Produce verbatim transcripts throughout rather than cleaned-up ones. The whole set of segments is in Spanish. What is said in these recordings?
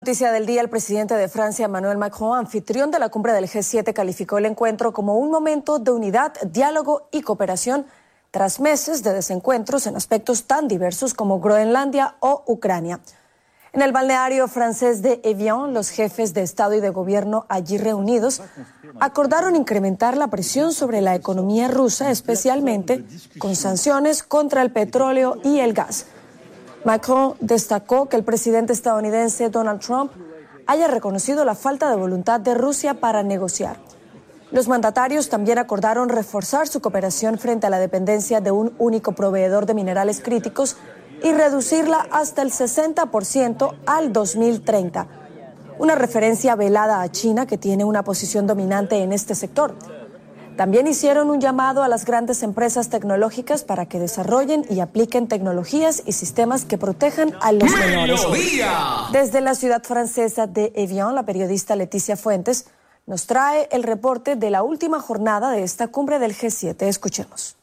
Noticia del día, el presidente de Francia, Emmanuel Macron, anfitrión de la cumbre del G siete, calificó el encuentro como un momento de unidad, diálogo y cooperación tras meses de desencuentros en aspectos tan diversos como Groenlandia o Ucrania. En el balneario francés de Evian, los jefes de Estado y de Gobierno allí reunidos acordaron incrementar la presión sobre la economía rusa, especialmente con sanciones contra el petróleo y el gas. Macron destacó que el presidente estadounidense Donald Trump haya reconocido la falta de voluntad de Rusia para negociar. Los mandatarios también acordaron reforzar su cooperación frente a la dependencia de un único proveedor de minerales críticos y reducirla hasta el sesenta por ciento al dos mil treinta, una referencia velada a China, que tiene una posición dominante en este sector. También hicieron un llamado a las grandes empresas tecnológicas para que desarrollen y apliquen tecnologías y sistemas que protejan a los menores. Desde la ciudad francesa de Evian, la periodista Leticia Fuentes nos trae el reporte de la última jornada de esta cumbre del G siete. Escuchemos.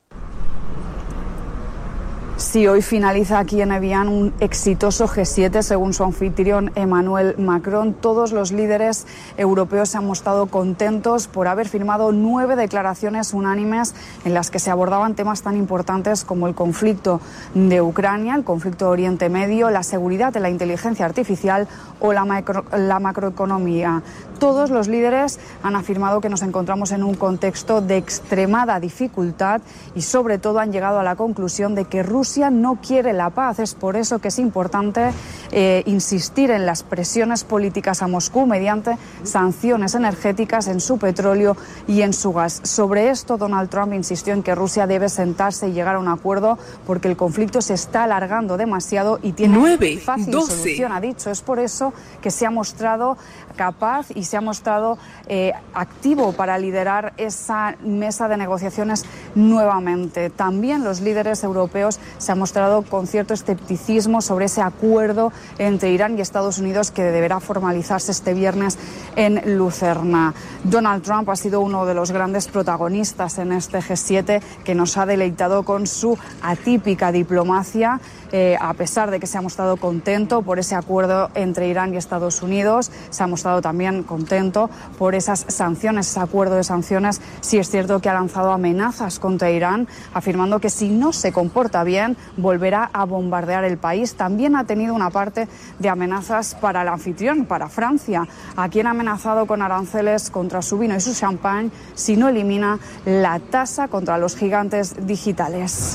Sí, hoy finaliza aquí en Evian un exitoso G siete, según su anfitrión Emmanuel Macron. Todos los líderes europeos se han mostrado contentos por haber firmado nueve declaraciones unánimes en las que se abordaban temas tan importantes como el conflicto de Ucrania, el conflicto de Oriente Medio, la seguridad de la inteligencia artificial o la, macro, la macroeconomía. Todos los líderes han afirmado que nos encontramos en un contexto de extremada dificultad y sobre todo han llegado a la conclusión de que Rusia no quiere la paz. Es por eso que es importante eh, insistir en las presiones políticas a Moscú mediante sanciones energéticas en su petróleo y en su gas. Sobre esto, Donald Trump insistió en que Rusia debe sentarse y llegar a un acuerdo porque el conflicto se está alargando demasiado y tiene nueve, fácil doce. solución, ha dicho. Es por eso que se ha mostrado capaz y se ha mostrado eh, activo para liderar esa mesa de negociaciones nuevamente. También los líderes europeos se han mostrado con cierto escepticismo sobre ese acuerdo entre Irán y Estados Unidos que deberá formalizarse este viernes en Lucerna. Donald Trump ha sido uno de los grandes protagonistas en este G siete, que nos ha deleitado con su atípica diplomacia, eh, a pesar de que se ha mostrado contento por ese acuerdo entre Irán y Estados Unidos. Se ha mostrado también contento por esas sanciones, ese acuerdo de sanciones. Sí es cierto que ha lanzado amenazas contra Irán, afirmando que si no se comporta bien, volverá a bombardear el país. También ha tenido una parte de amenazas para el anfitrión, para Francia, a quien ha amenazado con aranceles contra su vino y su champán si no elimina la tasa contra los gigantes digitales.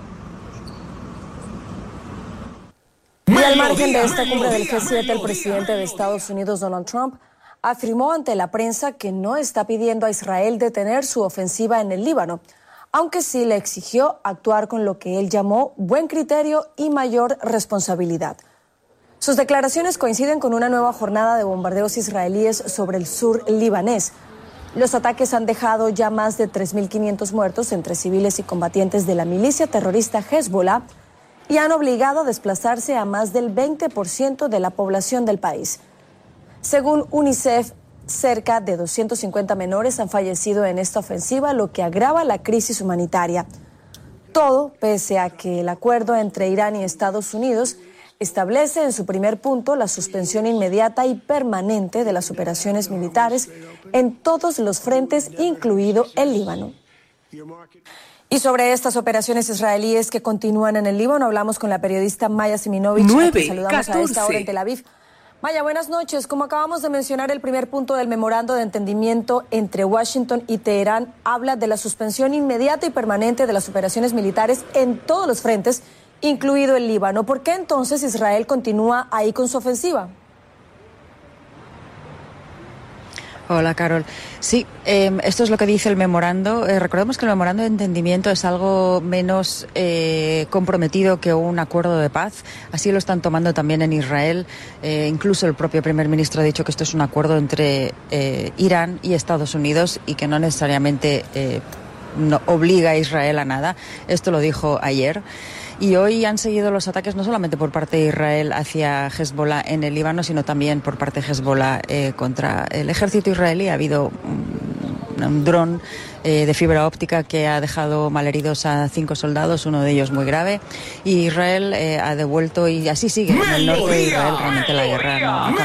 Y al margen de esta cumbre del G siete, el presidente de Estados Unidos, Donald Trump, afirmó ante la prensa que no está pidiendo a Israel detener su ofensiva en el Líbano, aunque sí le exigió actuar con lo que él llamó buen criterio y mayor responsabilidad. Sus declaraciones coinciden con una nueva jornada de bombardeos israelíes sobre el sur libanés. Los ataques han dejado ya más de tres mil quinientos muertos entre civiles y combatientes de la milicia terrorista Hezbollah y han obligado a desplazarse a más del veinte por ciento de la población del país. Según UNICEF, cerca de doscientos cincuenta menores han fallecido en esta ofensiva, lo que agrava la crisis humanitaria. Todo pese a que el acuerdo entre Irán y Estados Unidos establece en su primer punto la suspensión inmediata y permanente de las operaciones militares en todos los frentes, incluido el Líbano. Y sobre estas operaciones israelíes que continúan en el Líbano, hablamos con la periodista Maya Siminovich, a quien saludamos a esta hora en Tel Aviv. Maya, buenas noches. Como acabamos de mencionar, el primer punto del memorando de entendimiento entre Washington y Teherán habla de la suspensión inmediata y permanente de las operaciones militares en todos los frentes, incluido el Líbano. ¿Por qué entonces Israel continúa ahí con su ofensiva? Hola, Carol. Sí, eh, esto es lo que dice el memorando. Eh, recordemos que el memorando de entendimiento es algo menos eh, comprometido que un acuerdo de paz. Así lo están tomando también en Israel. Eh, incluso el propio primer ministro ha dicho que esto es un acuerdo entre eh, Irán y Estados Unidos y que no necesariamente eh, no obliga a Israel a nada. Esto lo dijo ayer. Y hoy han seguido los ataques no solamente por parte de Israel hacia Hezbollah en el Líbano, sino también por parte de Hezbollah eh, contra el ejército israelí. Ha habido un dron eh, de fibra óptica que ha dejado malheridos a cinco soldados, uno de ellos muy grave. Y Israel eh, ha devuelto, y así sigue en el norte de Israel. Realmente la guerra no, no